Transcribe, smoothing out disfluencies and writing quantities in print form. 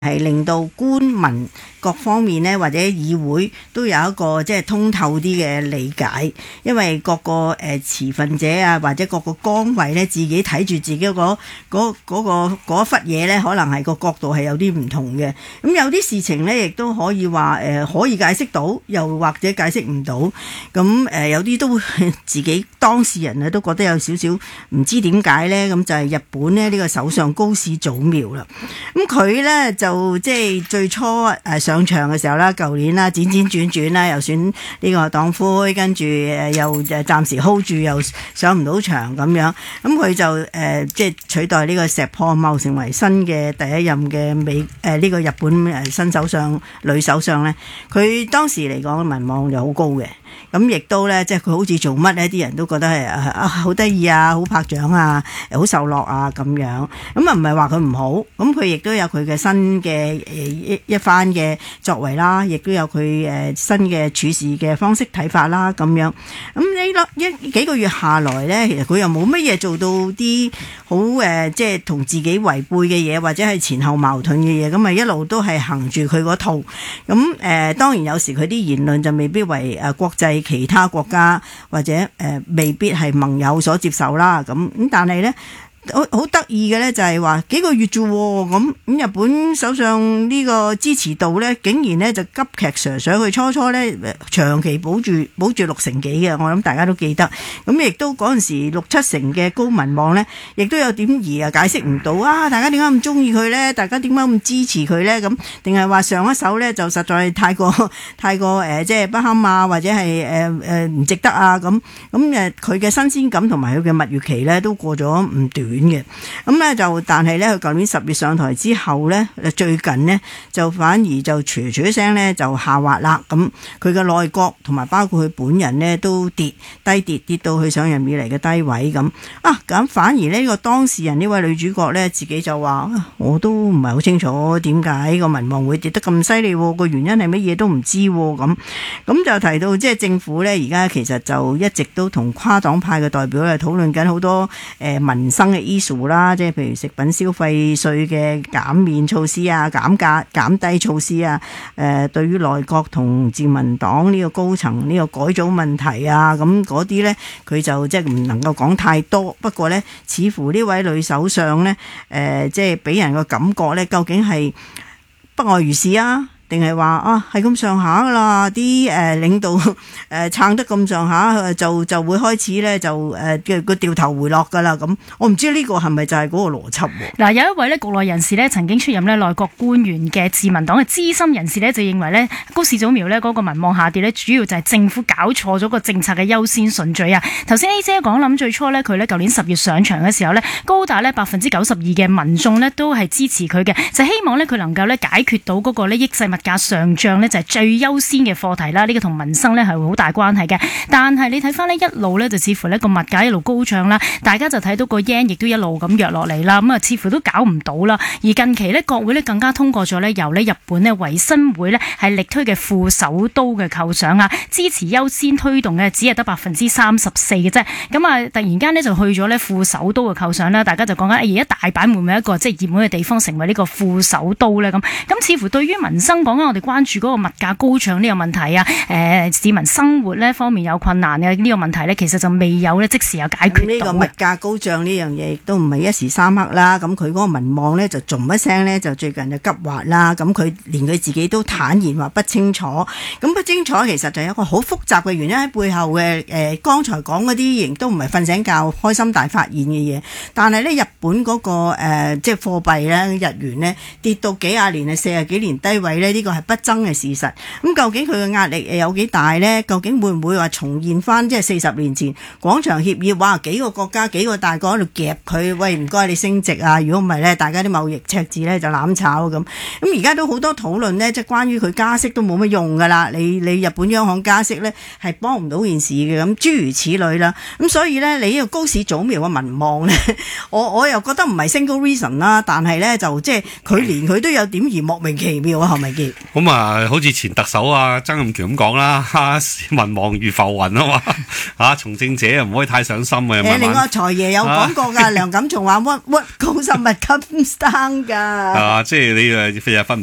係令到官民各方面呢，或者議會都有一個即係通透啲嘅理解，因為各個持份者啊，或者各個崗位呢，自己睇住自己嗰一忽嘢呢，可能係個角度係有啲唔同嘅。咁有啲事情呢，亦都可以話可以解釋到，又或者解釋唔到。咁有啲都自己當事人都覺得有少少唔知點解呢。咁就係日本呢個首相高市早苗啦。咁佢呢，就即係最初上場嘅時候啦，舊年啦，轉轉啦，又選呢個黨魁，跟住又暫時 hold 住，又上唔到場咁樣。咁佢就即係取代呢個石破茂成為新嘅第一任嘅呢個日本新首相女首相呢。佢當時嚟講民望就好高嘅。咁亦都咧，即係佢好似做乜呢？啲人都覺得係好得意啊，好拍掌啊，好受落啊咁樣。咁啊唔係話佢唔好，咁佢亦都有佢嘅新嘅一番嘅作為啦，亦都有佢新嘅處事嘅方式睇法啦咁樣。咁呢幾個月下來呢，其實佢又冇乜嘢做到啲好即係同自己違背嘅嘢，或者係前後矛盾嘅嘢。咁啊一路都係行住佢嗰套。咁當然有時佢啲言論就未必為國際其他國家或者未必係盟友所接受啦，咁但係呢，好得意嘅呢，就係話幾個月啫喎，咁日本首相呢個支持度呢，竟然呢就急劇上去，初呢長期保住60%幾嘅，我諗大家都記得。咁亦都嗰陣時6-7成嘅高民望呢，亦都有點解釋唔到啊！大家點解咁中意佢呢？大家點解咁支持佢呢？咁定係話上一手呢，就實在太過即係不堪啊，或者係唔值得啊咁佢嘅新鮮感同埋佢嘅蜜月期呢，都過咗唔短嘅。咁呢就但係呢，佢舊年10月上台之後呢，最近呢就反而就唰聲呢就下滑啦。咁佢嘅內閣同埋包括佢本人呢都低跌到佢上任以嚟嘅低位咁咁反而呢個當事人呢位女主角呢，自己就話我都唔係好清楚點解個民望會跌得咁犀利，個原因係乜嘢都唔知咁就提到即係政府呢，而家其實就一直都同跨黨派嘅代表咧討論緊好多民生嘅issue啦，即係譬如食品消費稅嘅減免措施啊、減價減低措施啊，對於內閣同自民黨呢個高層呢個改組問題啊，咁嗰啲呢，佢就即係唔能夠講太多。不過呢，似乎呢位女首相呢，即係俾人個感覺呢，究竟係不外如是啊？定係話係咁上下噶啦，啲領導撐得咁上下，就會開始咧就個掉頭回落噶啦咁。我唔知呢個係咪就係嗰個邏輯喎？ 嗱，有一位咧局內人士咧曾經出任咧內閣官員嘅自民黨嘅資深人士咧就認為咧高市早苗咧嗰個民望下跌咧主要就係政府搞錯咗個政策嘅優先順序啊。頭先 A 姐講諗最初咧佢咧舊年10月上場嘅時候咧高達咧92%嘅民眾咧都係支持佢嘅，就希望咧佢能夠咧解決到嗰個咧抑制物價上漲咧就係最優先嘅課題啦，呢個同民生咧係會好大關係嘅。但係你睇翻呢一路咧就似乎呢個物價一路高漲啦，大家就睇到個 yen 亦都一路咁弱落嚟啦，咁似乎都搞唔到啦。而近期呢，國會呢更加通過咗呢由呢日本呢維新會呢係力推嘅副首都嘅構想啊，支持優先推動嘅只係得34%嘅啫。咁啊突然間呢就去咗呢副首都嘅構想啦，大家就講緊而家大阪會唔會一個即係熱門嘅地方成為呢個副首都呢？咁似乎對於民生講緊我哋關注嗰個物價高漲呢個問題啊，市民生活呢方面有困難嘅呢個問題呢，其實就未有呢即時有解決到。呢個物價高漲呢樣嘢亦都唔係一時三刻啦，咁佢嗰個民望呢就一聲呢就最近就急滑啦，咁佢連佢自己都坦言話不清楚，咁不清楚其實就有一個好複雜嘅原因喺背後嘅。剛才講嗰啲亦都唔係瞓醒覺開心大發現嘅嘢，但係呢日本嗰個即係貨幣呢日元呢跌到幾廿年40幾年低位呢，呢個係不爭嘅事實。咁究竟佢嘅壓力有幾大呢？究竟會唔會話重現翻即係40年前廣場協議？哇，幾個國家幾個大國喺度夾佢，喂唔該你升值啊！如果唔係呢，大家啲貿易赤字呢就攬炒咁。咁而家都好多討論呢，即係關於佢加息都冇乜用噶啦。你日本央行加息呢係幫唔到件事嘅，咁諸如此類啦。咁所以呢，你呢個高市早苗嘅民望呢，我又覺得唔係 single reason 啦，但係呢，就即係佢連佢都有點而莫名其妙啊，係咪？ 傑。 咁啊，好似前特首曾蔭權咁講啦，民望如浮雲啊嘛，從政者唔可以太上心嘅。 另外財爺有講過㗎，梁錦松話 what goes up must come down 㗎。 即係你日日瞓